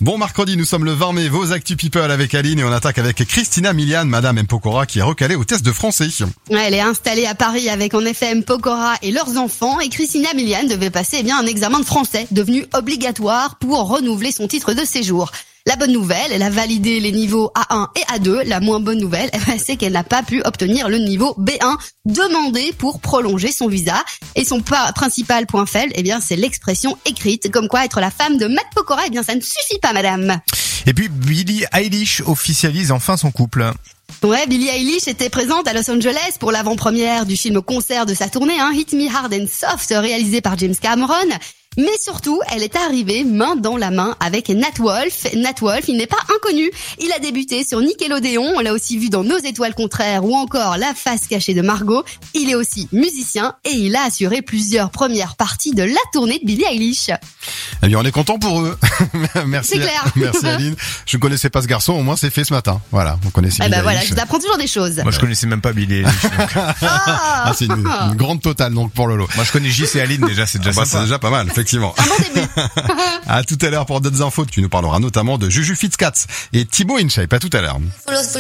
Bon mercredi, nous sommes le 20 mai, vos Actu People avec Aline et on attaque avec Christina Milian, Madame M. Pokora, qui est recalée au test de français. Elle est installée à Paris avec en effet M. Pokora et leurs enfants et Christina Milian devait passer un examen de français devenu obligatoire pour renouveler son titre de séjour. La bonne nouvelle, elle a validé les niveaux A1 et A2. La moins bonne nouvelle, c'est qu'elle n'a pas pu obtenir le niveau B1 demandé pour prolonger son visa. Et son principal point faible, c'est l'expression écrite, comme quoi être la femme de Matt Pokora, ça ne suffit pas, madame. Et puis Billie Eilish officialise enfin son couple. Ouais, Billie Eilish était présente à Los Angeles pour l'avant-première du film-concert de sa tournée, Hit Me Hard and Soft, réalisé par James Cameron. Mais surtout, elle est arrivée main dans la main avec Nat Wolff. Nat Wolff, il n'est pas inconnu. Il a débuté sur Nickelodeon, on l'a aussi vu dans Nos étoiles contraires ou encore La face cachée de Margot. Il est aussi musicien et il a assuré plusieurs premières parties de la tournée de Billie Eilish. Eh bien, on est content pour eux. Merci. C'est clair. Merci Aline. Je ne connaissais pas ce garçon, au moins c'est fait ce matin. Voilà, on connaissait Billie Eilish. Voilà, je vous apprends toujours des choses. Moi, je connaissais même pas Billie Eilish. C'est une grande totale donc pour Lolo. Moi, je connais Gis et Aline déjà, c'est déjà sympa. C'est déjà pas mal, effectivement. Un bon début. À tout à l'heure pour d'autres infos. Tu nous parleras notamment de Juju Fitzcats et Thibaut InShape. À tout à l'heure.